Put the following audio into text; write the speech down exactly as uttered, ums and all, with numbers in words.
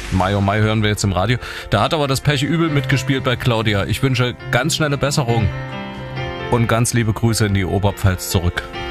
Mai oh Mai hören wir jetzt im Radio. Da hat aber das Pech übel mitgespielt bei Claudia. Ich wünsche ganz schnelle Besserung und ganz liebe Grüße in die Oberpfalz zurück.